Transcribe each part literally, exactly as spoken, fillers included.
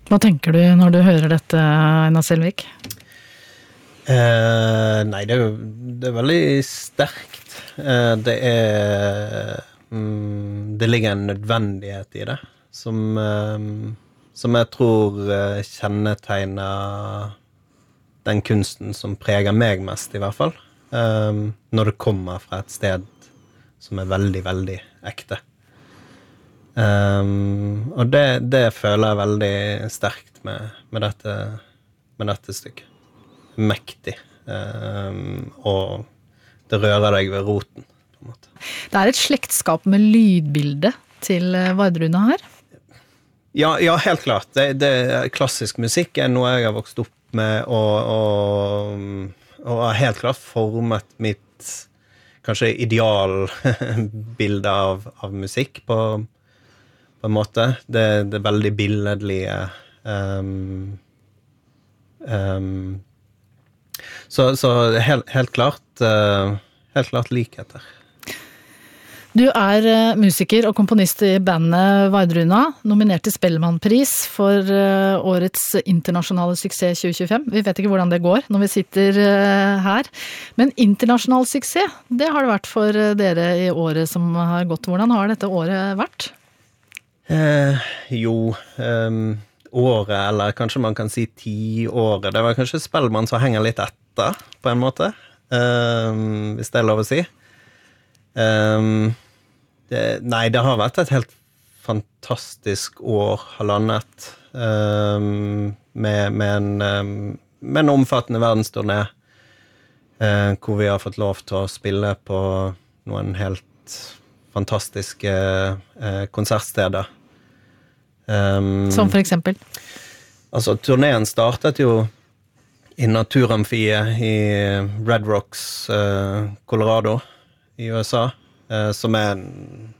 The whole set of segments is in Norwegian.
Hva tenker du når du hører dette, Einar Selvik? Eh, nei, det er jo det er veldig sterkt. Eh, det er mm, det ligger en nødvendighet i det, som, eh, som jeg tror eh, kjennetegner den kunsten som preger meg mest, i hvert fall. Eh, når det kommer fra et sted som er veldig, veldig ekte. Um, og det, det føler jeg veldig sterkt med, med, dette, med dette stykket. Mektig. Um, og det rører deg ved roten, på en måte. Det er et slektskap med lydbildet til Vardruna her? Ja, ja, helt klart. Det, det, klassisk musikk er noe jeg har vokst opp med, og, og, og har helt klart formet mitt kanskje idealbilde av, av musikk på på en måte. Det, det er veldig billedlige. Um, um, så, så helt, helt klart uh, helt klart likheter. Du er uh, musiker og komponist i bandet Vardruna, nominert til Spellemannpris for uh, årets internasjonale suksess tjue tjuefem. Vi vet ikke hvordan det går når vi sitter uh, her. Men internasjonal suksess, det har det vært for uh, dere i året som har gått. Hvordan har dette året vært? Eh, jo, um, året, eller kanskje man kan si ti-året. Det var kanskje Spellemann som henger litt etter, på en måte. Um, hvis det er lov å si. Um, det, nei, det har vært et helt fantastisk år, halvannet, um, med, med, en, um, med en omfattende verdensturné, uh, hvor vi har fått lov til å spille på noen helt fantastiske uh, konsertsteder. Um, Som for eksempel? Altså, turneen startet jo i Naturamfiet i Red Rocks, uh, Colorado i U S A, uh, som er en,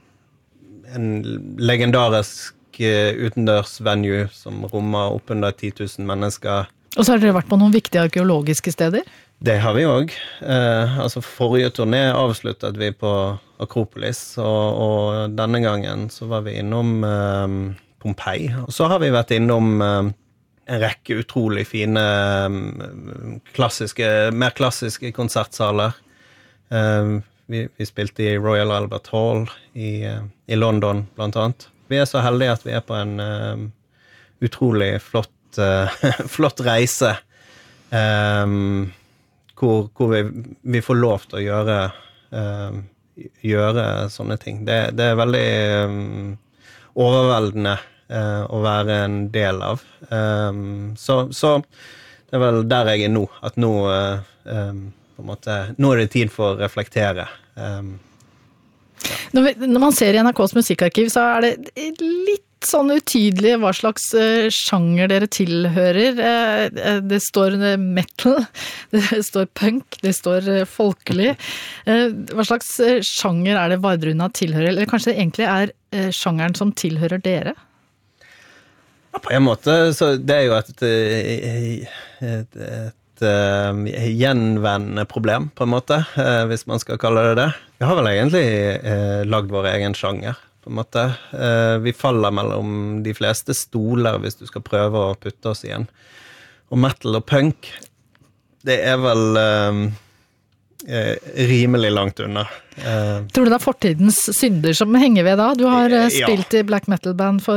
en legendarisk uh, utendørsvenue som rommer oppunder ti tusen mennesker. Og så har dere vært på noen viktige arkeologiske steder? Det har vi også. Uh, altså, forrige turné avsluttet vi på Akropolis, og, og denne gangen så var vi innom um, Pompeii. Og så har vi vært innom uh, en rekke utrolig fine um, klassiske, mer klassiske konsertsaler. Uh, vi, vi spilte i Royal Albert Hall i, uh, i London, blant annet. Vi er så heldige at vi er på en uh, utrolig flott, uh, flott reise, um, hvor, hvor vi, vi får lov til å gjøre, uh, gjøre sånne ting. Det, det er veldig um, overveldende uh, å være en del av. Um, så, så det er vel der jeg er nå, at nå, uh, um, på en måte, nå er det tid for å reflektere. Um, ja. når, vi, når man ser i N R K's musikkarkiv, så er det litt sånn utydelig hva slags uh, sjanger dere tilhører. Uh, det står metal, det står punk, det står uh, folkelig. Uh, hva slags uh, sjanger er det Vardruna tilhører? Eller kanskje det egentlig er uh, sjangeren som tilhører dere? Ja, på en måte, så det er jo et, et, et, et uh, gjenvendende problem, på en måte, uh, hvis man skal kalle det det. Vi har vel egentlig uh, lagd vår egen sjanger, på en måte. Uh, vi faller mellom de fleste stoler hvis du skal prøve å putte oss igjen. Og metal og punk, det er vel uh, uh, rimelig langt unna. Uh, Tror du det er fortidens synder som henger ved da? Du har uh, spilt ja. i black metal band for